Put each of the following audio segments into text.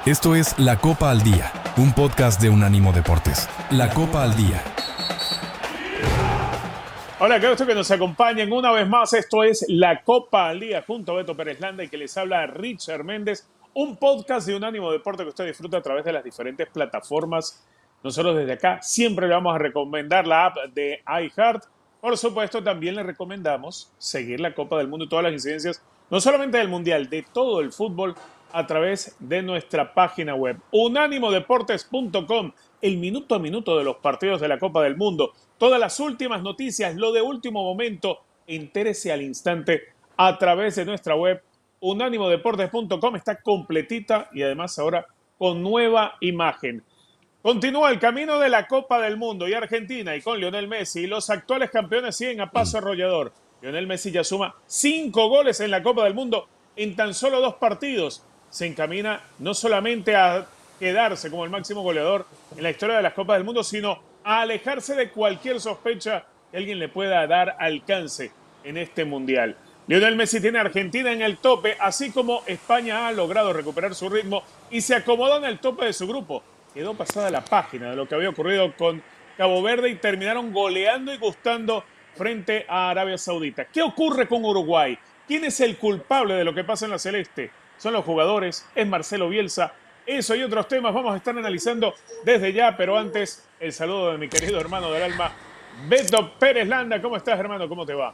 Esto es La Copa al Día, un podcast de Unánimo Deportes. La Copa al Día. Hola, qué gusto que nos acompañen una vez más. Esto es La Copa al Día junto a Beto Pérez Landa y que les habla Richard Méndez, un podcast de Unánimo Deporte que usted disfruta a través de las diferentes plataformas. Nosotros desde acá siempre le vamos a recomendar la app de iHeart. Por supuesto, también le recomendamos seguir la Copa del Mundo y todas las incidencias, no solamente del Mundial, de todo el fútbol, a través de nuestra página web, unánimodeportes.com, el minuto a minuto de los partidos de la Copa del Mundo, todas las últimas noticias, lo de último momento, entérese al instante a través de nuestra web, unánimodeportes.com, está completita y además ahora con nueva imagen. Continúa el camino de la Copa del Mundo y Argentina, y con Lionel Messi, los actuales campeones siguen a paso arrollador. Lionel Messi ya suma 5 goles en la Copa del Mundo en tan solo 2 partidos. Se encamina no solamente a quedarse como el máximo goleador en la historia de las Copas del Mundo, sino a alejarse de cualquier sospecha que alguien le pueda dar alcance en este Mundial. Lionel Messi tiene a Argentina en el tope, así como España ha logrado recuperar su ritmo y se acomodó en el tope de su grupo. Quedó pasada la página de lo que había ocurrido con Cabo Verde y terminaron goleando y gustando frente a Arabia Saudita. ¿Qué ocurre con Uruguay? ¿Quién es el culpable de lo que pasa en la Celeste? ¿Son los jugadores? ¿Es Marcelo Bielsa? Eso y otros temas vamos a estar analizando desde ya, pero antes el saludo de mi querido hermano del alma, Beto Pérez Landa. ¿Cómo estás, hermano? ¿Cómo te va?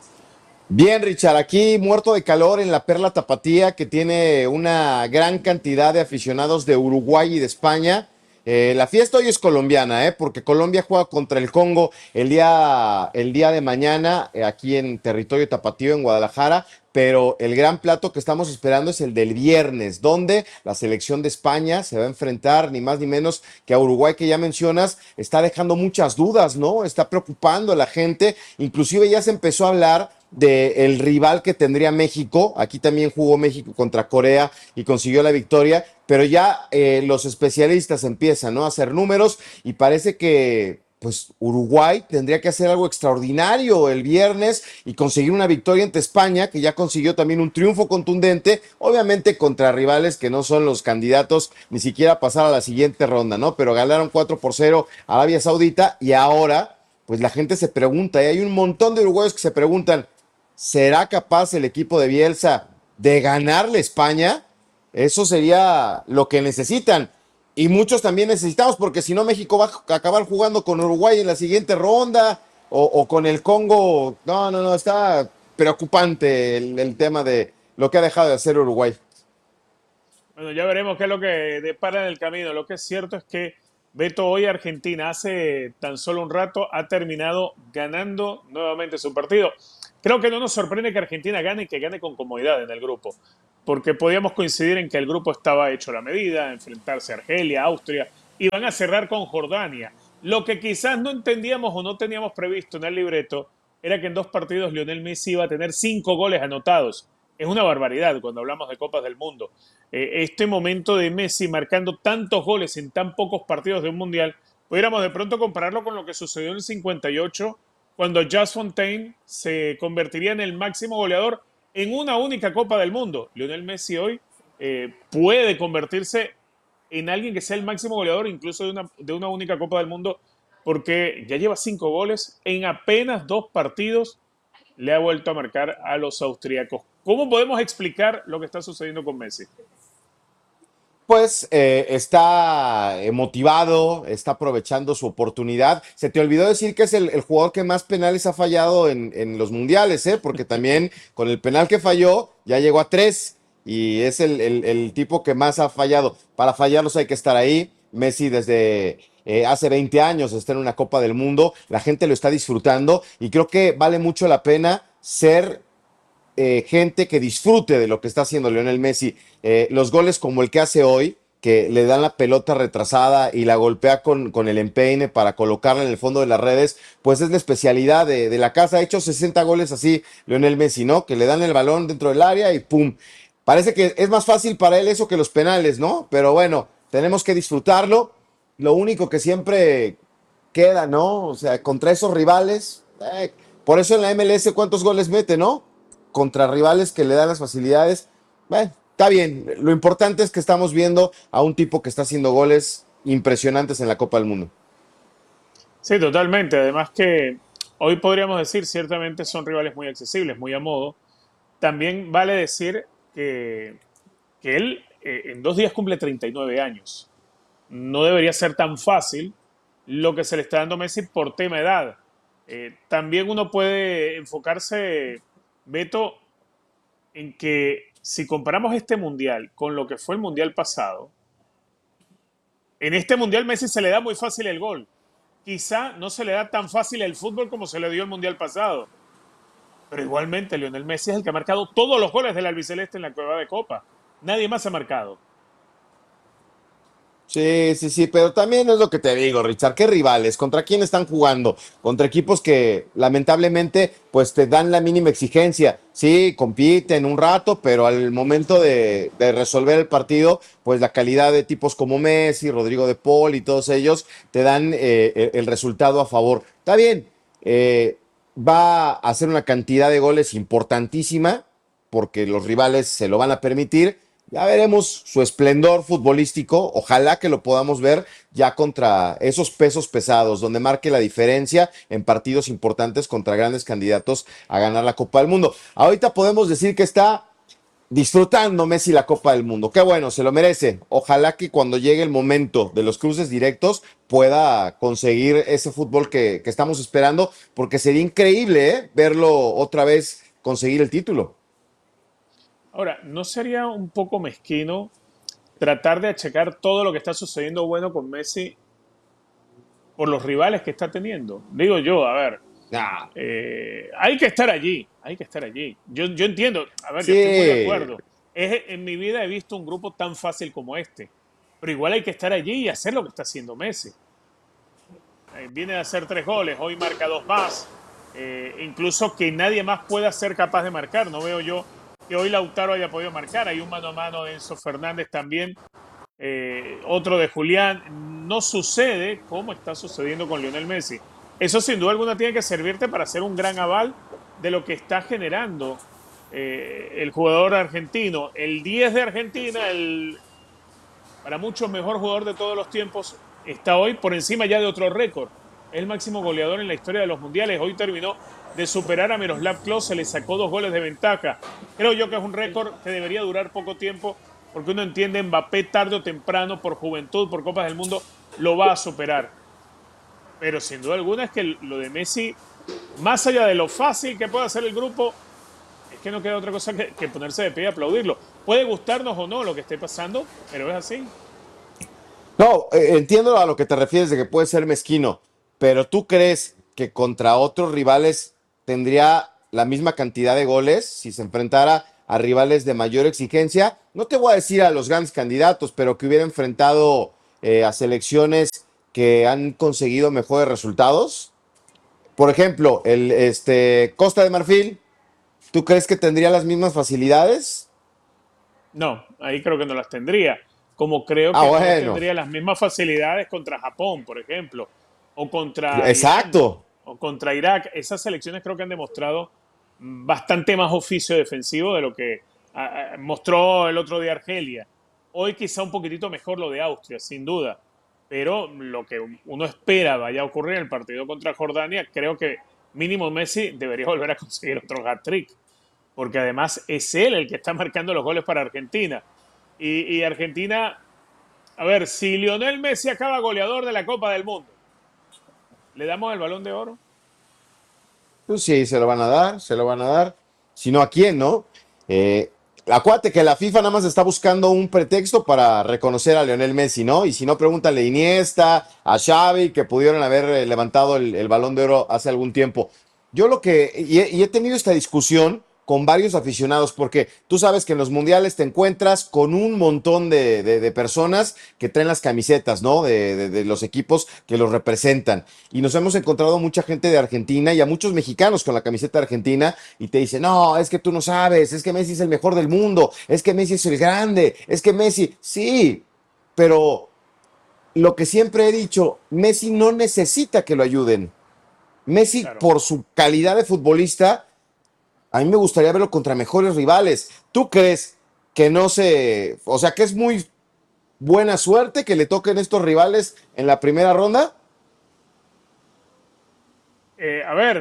Bien, Richard, aquí muerto de calor en la Perla Tapatía, que tiene una gran cantidad de aficionados de Uruguay y de España. La fiesta hoy es colombiana, porque Colombia juega contra el Congo el día de mañana, aquí en territorio tapatío, en Guadalajara, pero el gran plato que estamos esperando es el del viernes, donde la selección de España se va a enfrentar ni más ni menos que a Uruguay, que ya mencionas, está dejando muchas dudas, ¿no? Está preocupando a la gente, inclusive ya se empezó a hablar del rival que tendría México. Aquí también jugó México contra Corea y consiguió la victoria, pero ya los especialistas empiezan, ¿no?, a hacer números y parece que pues Uruguay tendría que hacer algo extraordinario el viernes y conseguir una victoria ante España, que ya consiguió también un triunfo contundente, obviamente contra rivales que no son los candidatos ni siquiera a pasar a la siguiente ronda, ¿no? Pero ganaron 4-0 a Arabia Saudita y ahora pues la gente se pregunta, y hay un montón de uruguayos que se preguntan, ¿será capaz el equipo de Bielsa de ganarle a España? Eso sería lo que necesitan. Y muchos también necesitamos, porque si no México va a acabar jugando con Uruguay en la siguiente ronda o con el Congo. No, está preocupante el tema de lo que ha dejado de hacer Uruguay. Bueno, ya veremos qué es lo que depara en el camino. Lo que es cierto es que Beto, hoy Argentina hace tan solo un rato ha terminado ganando nuevamente su partido. Creo que no nos sorprende que Argentina gane y que gane con comodidad en el grupo, porque podíamos coincidir en que el grupo estaba hecho a la medida, enfrentarse a Argelia, Austria, y van a cerrar con Jordania. Lo que quizás no entendíamos o no teníamos previsto en el libreto era que en 2 partidos Lionel Messi iba a tener 5 goles anotados. Es una barbaridad cuando hablamos de Copas del Mundo. Este momento de Messi marcando tantos goles en tan pocos partidos de un Mundial, pudiéramos de pronto compararlo con lo que sucedió en el 58, cuando Jules Fontaine se convertiría en el máximo goleador en una única Copa del Mundo. Lionel Messi hoy puede convertirse en alguien que sea el máximo goleador incluso de una única Copa del Mundo, porque ya lleva 5 goles en apenas 2 partidos, le ha vuelto a marcar a los austríacos. ¿Cómo podemos explicar lo que está sucediendo con Messi? Pues está motivado, está aprovechando su oportunidad. Se te olvidó decir que es el jugador que más penales ha fallado en los mundiales, porque también con el penal que falló ya llegó a 3 y es el tipo que más ha fallado. Para fallarlos hay que estar ahí. Messi desde hace 20 años está en una Copa del Mundo, la gente lo está disfrutando y creo que vale mucho la pena ser gente que disfrute de lo que está haciendo Lionel Messi. Los goles como el que hace hoy, que le dan la pelota retrasada y la golpea con el empeine para colocarla en el fondo de las redes, pues es la especialidad de la casa. Ha hecho 60 goles así Lionel Messi, ¿no? Que le dan el balón dentro del área y ¡pum! Parece que es más fácil para él eso que los penales, ¿no? Pero bueno, tenemos que disfrutarlo. Lo único que siempre queda, ¿no? O sea, contra esos rivales, por eso en la MLS, ¿cuántos goles mete, no? Contra rivales que le dan las facilidades. Bueno, está bien. Lo importante es que estamos viendo a un tipo que está haciendo goles impresionantes en la Copa del Mundo. Sí, totalmente. Además que hoy podríamos decir, ciertamente son rivales muy accesibles, muy a modo. También vale decir que él en 2 días cumple 39 años. No debería ser tan fácil lo que se le está dando a Messi por tema edad. También uno puede enfocarse, Beto, en que si comparamos este mundial con lo que fue el mundial pasado, en este mundial Messi se le da muy fácil el gol. Quizá no se le da tan fácil el fútbol como se le dio el mundial pasado. Pero igualmente Lionel Messi es el que ha marcado todos los goles del albiceleste en la cueva de Copa. Nadie más ha marcado. Sí, sí, sí, pero también es lo que te digo, Richard, ¿qué rivales? ¿Contra quién están jugando? Contra equipos que lamentablemente pues te dan la mínima exigencia. Sí, compiten un rato, pero al momento de resolver el partido, pues la calidad de tipos como Messi, Rodrigo de Paul y todos ellos te dan el resultado a favor. Está bien, va a hacer una cantidad de goles importantísima porque los rivales se lo van a permitir. Ya veremos su esplendor futbolístico. Ojalá que lo podamos ver ya contra esos pesos pesados, donde marque la diferencia en partidos importantes contra grandes candidatos a ganar la Copa del Mundo. Ahorita podemos decir que está disfrutando Messi la Copa del Mundo. Qué bueno, se lo merece. Ojalá que cuando llegue el momento de los cruces directos pueda conseguir ese fútbol que estamos esperando, porque sería increíble, verlo otra vez conseguir el título. Ahora, ¿no sería un poco mezquino tratar de achacar todo lo que está sucediendo bueno con Messi por los rivales que está teniendo? Digo yo, a ver, Ah, hay que estar allí, hay que estar allí. Yo entiendo, a ver, yo estoy muy de sí. acuerdo. En mi vida he visto un grupo tan fácil como este, pero igual hay que estar allí y hacer lo que está haciendo Messi. Viene a hacer 3 goles, hoy marca 2 más, incluso que nadie más pueda ser capaz de marcar. No veo yo que hoy Lautaro haya podido marcar. Hay un mano a mano de Enzo Fernández también, otro de Julián. No sucede como está sucediendo con Lionel Messi. Eso sin duda alguna tiene que servirte para hacer un gran aval de lo que está generando el jugador argentino. El 10 de Argentina, el para muchos mejor jugador de todos los tiempos, está hoy por encima ya de otro récord. Es el máximo goleador en la historia de los mundiales. Hoy terminó de superar a Miroslav Klose, le sacó 2 goles de ventaja. Creo yo que es un récord que debería durar poco tiempo, porque uno entiende Mbappé tarde o temprano, por juventud, por Copas del Mundo, lo va a superar. Pero sin duda alguna es que lo de Messi, más allá de lo fácil que pueda hacer el grupo, es que no queda otra cosa que ponerse de pie y aplaudirlo. Puede gustarnos o no lo que esté pasando, pero es así. No, entiendo a lo que te refieres de que puede ser mezquino, pero ¿tú crees que contra otros rivales tendría la misma cantidad de goles si se enfrentara a rivales de mayor exigencia? No te voy a decir a los grandes candidatos, pero que hubiera enfrentado a selecciones que han conseguido mejores resultados. Por ejemplo, Costa de Marfil, ¿tú crees que tendría las mismas facilidades? No, ahí creo que no las tendría. Como creo Ah, que no bueno, tendría las mismas facilidades contra Japón, por ejemplo, o contra Irán, exacto. o contra Irak. Esas selecciones creo que han demostrado bastante más oficio defensivo de lo que mostró el otro día Argelia. Hoy quizá un poquitito mejor lo de Austria, sin duda. Pero lo que uno espera vaya a ocurrir en el partido contra Jordania, creo que mínimo Messi debería volver a conseguir otro hat-trick, porque además es él el que está marcando los goles para Argentina. Y Argentina, a ver, si Lionel Messi acaba goleador de la Copa del Mundo, ¿le damos el Balón de Oro? Pues sí, se lo van a dar, se lo van a dar. Si no, ¿a quién, no? Eh, Acuérdate que la FIFA nada más está buscando un pretexto para reconocer a Lionel Messi, ¿no? Y si no, pregúntale a Iniesta, a Xavi, que pudieron haber levantado el Balón de Oro hace algún tiempo. Yo y he tenido esta discusión con varios aficionados, porque tú sabes que en los mundiales te encuentras con un montón de personas que traen las camisetas, ¿no? De los equipos que los representan. Y nos hemos encontrado mucha gente de Argentina y a muchos mexicanos con la camiseta argentina y te dicen, no, es que tú no sabes, es que Messi es el mejor del mundo, es que Messi es el grande, es que Messi, sí, pero lo que siempre he dicho, Messi no necesita que lo ayuden. Messi, Claro. por su calidad de futbolista, a mí me gustaría verlo contra mejores rivales. ¿Tú crees que no se, o sea, que es muy buena suerte que le toquen estos rivales en la primera ronda. A ver,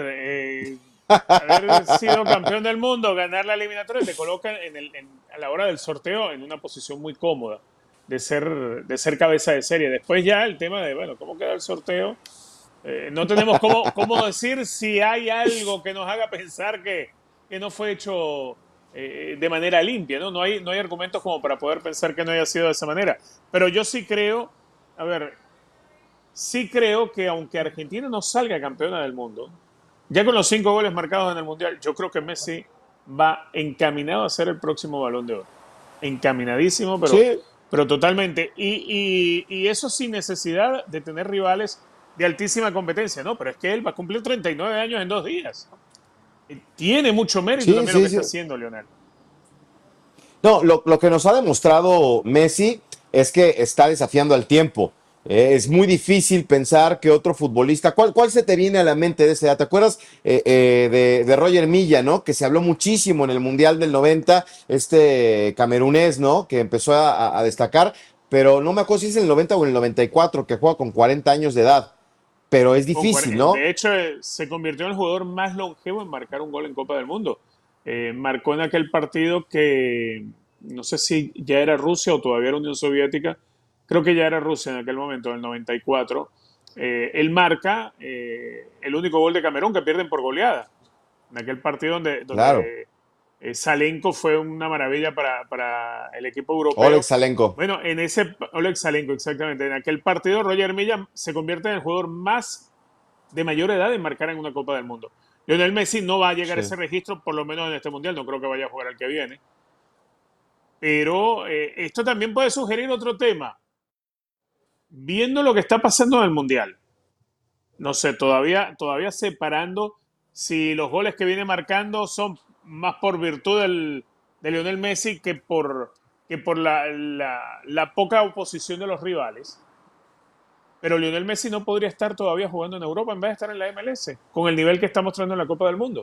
haber sido campeón del mundo, ganar la eliminatoria, te coloca a la hora del sorteo en una posición muy cómoda de ser cabeza de serie. Después ya el tema de, bueno, ¿cómo queda el sorteo? No tenemos cómo decir si hay algo que nos haga pensar que no fue hecho de manera limpia, ¿no? No hay argumentos como para poder pensar que no haya sido de esa manera. Pero yo sí creo, a ver, sí creo que aunque Argentina no salga campeona del mundo, ya con los 5 goles marcados en el Mundial, yo creo que Messi va encaminado a ser el próximo Balón de Oro. Encaminadísimo, pero, Sí, pero totalmente. Y eso sin necesidad de tener rivales de altísima competencia, ¿no? Pero es que él va a cumplir 39 años en 2 días. Tiene mucho mérito sí, también lo que sí, está sí. haciendo Lionel. No, lo que nos ha demostrado Messi es que está desafiando al tiempo. Es muy difícil pensar que otro futbolista. ¿Cuál se te viene a la mente de esa edad? ¿Te acuerdas de Roger Milla, ¿no? Que se habló muchísimo en el Mundial del 90, este camerunés, ¿no? Que empezó a destacar, pero no me acuerdo si es en el 90 o en el 94, que juega con 40 años de edad. Pero es difícil, ¿no? De hecho, se convirtió en el jugador más longevo en marcar un gol en Copa del Mundo. Marcó en aquel partido que no sé si ya era Rusia o todavía era Unión Soviética. Creo que ya era Rusia en aquel momento, en el 94. Él marca el único gol de Camerún que pierden por goleada. En aquel partido donde, Claro. donde Salenko fue una maravilla para el equipo Oleg europeo. Salenko. Bueno, Oleg Salenko, exactamente. En aquel partido, Roger Milla se convierte en el jugador más de mayor edad en marcar en una Copa del Mundo. Lionel Messi no va a llegar a Sí. ese registro, por lo menos en este mundial. No creo que vaya a jugar al que viene. Pero esto también puede sugerir otro tema. Viendo lo que está pasando en el mundial, no sé, todavía separando si los goles que viene marcando son más por virtud de Lionel Messi que por la poca oposición de los rivales. Pero Lionel Messi no podría estar todavía jugando en Europa en vez de estar en la MLS, con el nivel que está mostrando en la Copa del Mundo.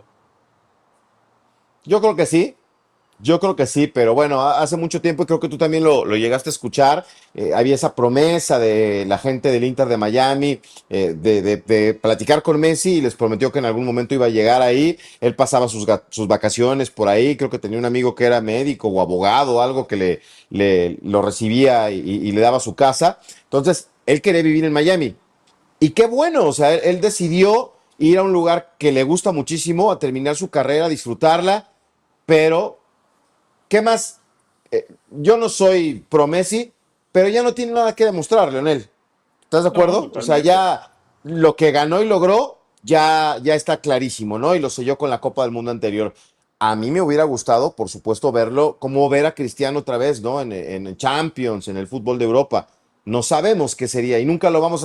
Yo creo que sí. Yo creo que sí, pero bueno, hace mucho tiempo y creo que tú también lo llegaste a escuchar. Había esa promesa de la gente del Inter de Miami de platicar con Messi y les prometió que en algún momento iba a llegar ahí. Él pasaba sus vacaciones por ahí. Creo que tenía un amigo que era médico o abogado o algo que lo recibía y le daba su casa. Entonces, él quería vivir en Miami. Y qué bueno, o sea, él decidió ir a un lugar que le gusta muchísimo, a terminar su carrera, a disfrutarla, pero ¿qué más? Yo no soy pro Messi, pero ya no tiene nada que demostrar, Leonel. ¿Estás de No, acuerdo? O sea, totalmente. ya lo que ganó y logró ya está clarísimo, ¿no? Y lo selló con la Copa del Mundo anterior. A mí me hubiera gustado, por supuesto, verlo, como ver a Cristiano otra vez, ¿no? En Champions, en el fútbol de Europa. No sabemos qué sería y nunca lo vamos a